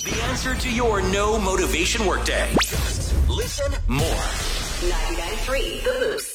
The answer to your no motivation workday. Just listen more. 99.3 The Boost.